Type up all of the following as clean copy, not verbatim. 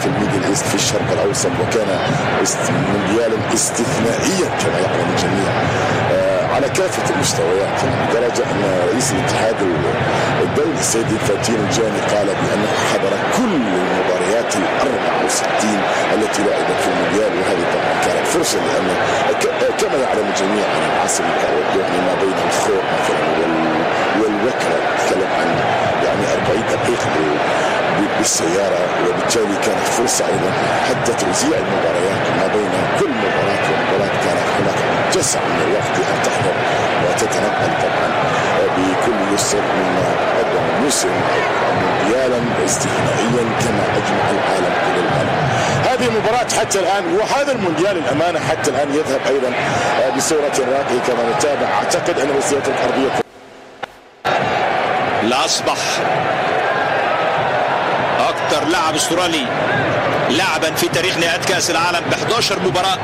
في الميدل ايست في الشرق الاوسط، وكان مونديالا استثنائيا كما يعلم الجميع على كافة المستويات، لدرجة أن رئيس الاتحاد الدولي السيد انفانتينو جاني قال بأنه حضر كل المباريات 64 التي لعبت في المونديال، وهذه طبعا كانت فرصة، لأن كما يعلم الجميع أن العاصمة يعني ما بين الخوف مثلا والوكرة نتكلم عن يعني 40 دقيقة بالسيارة، وبالتالي كانت فرصة أيضا حتى توزيع المباريات ما بين كل مباراة ومباراة، كانت هناك جسع من الوقت أن تحضر وتتنقل طبعا بكل يسر، مما قدم موسم مونديالا استثنائيا كما أجمع العالم كل العالم. هذه المباراة حتى الآن وهذا المونديال الأمانة حتى الآن يذهب أيضا بصورة راقية كما نتابع. أعتقد أن وسيلة الأرضية لا أصبح أكثر لاعب استرالي لعبا في تاريخ نهائيات كأس العالم ب 11 مباراة،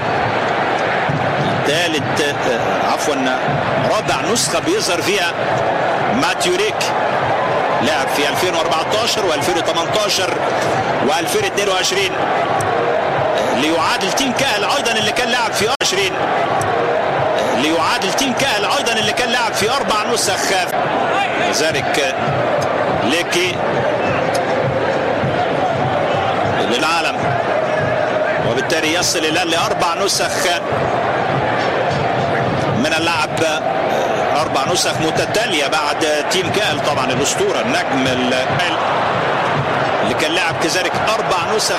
رابع نسخة بيظهر فيها ماتيو ريك، لعب في 2014 و2018 و2022 ليعادل تيم كاهل أيضا اللي كان لاعب في 20 ليعادل تيم كاهل أيضا اللي كان لاعب في 4 نسخ. لذلك ليكي للعالم، وبالتالي يصل الآن ل4 نسخ من اللعب، 4 نسخ متتالية بعد تيم كاهل طبعا الأسطورة النجم اللي كان لاعب كذلك 4 نسخ